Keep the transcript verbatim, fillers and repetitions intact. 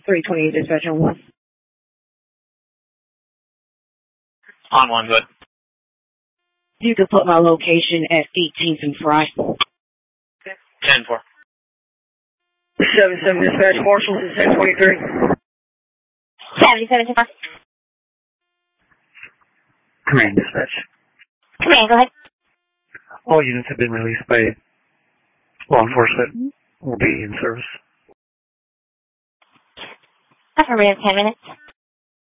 three twenty dispatch on one. On one, good. You can put my location at eighteenth and Fry. ten four. seven seven dispatch, Marshall, ten twenty-three. seventy-seven, ten. Command dispatch. Command, go ahead. All units have been released by law enforcement. Will be in service. Affirmative, ten minutes.